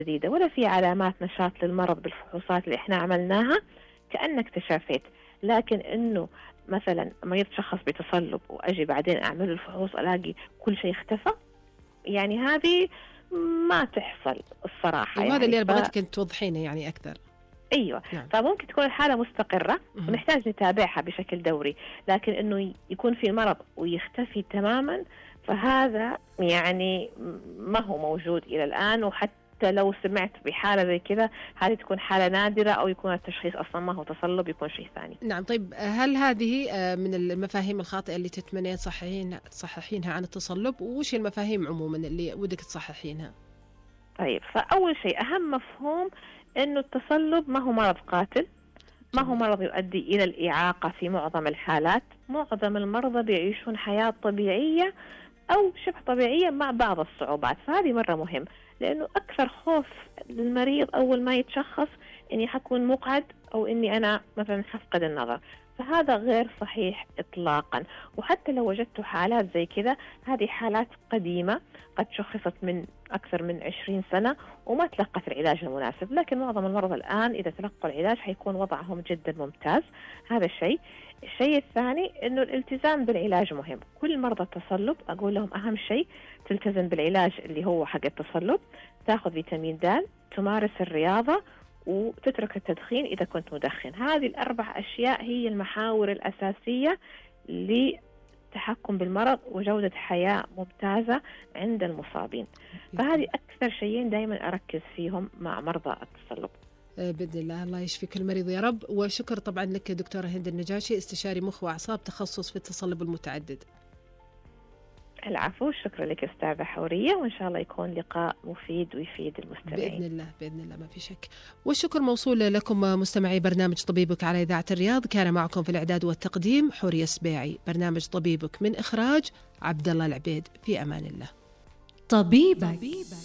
جديدة ولا في علامات نشاط للمرض بالفحوصات اللي احنا عملناها، كأنك تشافيت. لكن انه مثلا مريض شخص بتصلب واجي بعدين اعمل الفحوص الاقي كل شيء اختفى، يعني هذه ما تحصل الصراحة. وهذا يعني اللي بغيتك أن توضحينه يعني أكثر. ايوه، نعم. فممكن تكون الحالة مستقرة ونحتاج نتابعها بشكل دوري، لكن انه يكون في مرض ويختفي تماما فهذا يعني ما هو موجود الى الان. وحتى لو سمعت بحالة زي كذا هذه تكون حالة نادرة، أو يكون التشخيص أصلا ما هو تصلب، يكون شيء ثاني. نعم. طيب هل هذه من المفاهيم الخاطئة اللي تتمنى تصححينها عن التصلب، وش المفاهيم عموما اللي ودك تصححينها؟ طيب، فأول شيء أهم مفهوم إنه التصلب ما هو مرض قاتل، ما هو مرض يؤدي إلى الإعاقة في معظم الحالات. معظم المرضى بيعيشون حياة طبيعية أو شبه طبيعية مع بعض الصعوبات، فهذه مرة مهم، لأنه أكثر خوف للمريض أول ما يتشخص إني حكون مقعد أو إني أنا مثلا حفقد النظر، فهذا غير صحيح إطلاقا. وحتى لو وجدت حالات زي كذا، هذه حالات قديمة قد شخصت من أكثر من 20 سنة وما تلقت العلاج المناسب، لكن معظم المرضى الآن إذا تلقوا العلاج حيكون وضعهم جدا ممتاز. هذا الشيء. الشيء الثاني إنه الالتزام بالعلاج مهم. كل مرضى التصلب أقول لهم أهم شيء تلتزم بالعلاج اللي هو حق التصلب، تأخذ فيتامين د، تمارس الرياضة، وتترك التدخين إذا كنت مدخن. هذه الأربع أشياء هي المحاور الأساسية للتحكم بالمرض وجودة حياة ممتازة عند المصابين. فهذه أكثر شيئين دائما أركز فيهم مع مرضى التصلب. بإذن الله. الله يشفي كل مريض يا رب. وشكر طبعا لك دكتورة هند النجاشي، استشاري مخ وأعصاب، تخصص في التصلب المتعدد. العفو، شكرا لك أستاذة حورية، وإن شاء الله يكون لقاء مفيد ويفيد المستمعين. بإذن الله بإذن الله، ما في شك. والشكر موصول لكم مستمعي برنامج طبيبك على إذاعة الرياض. كان معكم في الإعداد والتقديم حورية السبيعي. برنامج طبيبك من إخراج عبد الله العبيد. في أمان الله. طبيبك.